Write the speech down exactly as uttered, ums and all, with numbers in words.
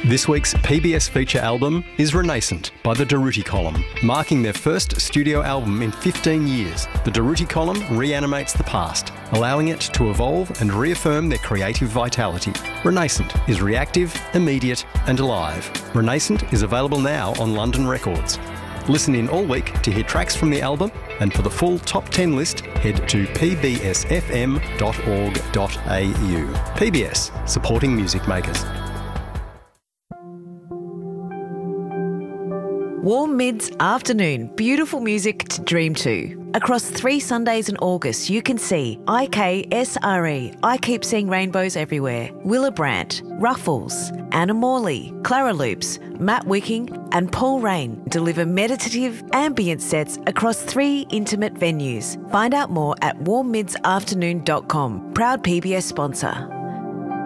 This week's P B S feature album is Renascent by the Durruti Column. Marking their first studio album in fifteen years, the Durruti Column reanimates the past, allowing it to evolve and reaffirm their creative vitality. Renascent is reactive, immediate and alive. Renascent is available now on London Records. Listen in all week to hear tracks from the album, and for the full top ten list, head to p b s f m dot org dot a u. P B S, supporting music makers. Warm Mids Afternoon, beautiful music to dream to. Across three Sundays in August, you can see I K S R E, I Keep Seeing Rainbows Everywhere, Willibrandt, Ruffles, Anna Morley, Clara Loops, Matt Wicking and Paul Rain deliver meditative ambient sets across three intimate venues. Find out more at warm mids afternoon dot com, proud P B S sponsor.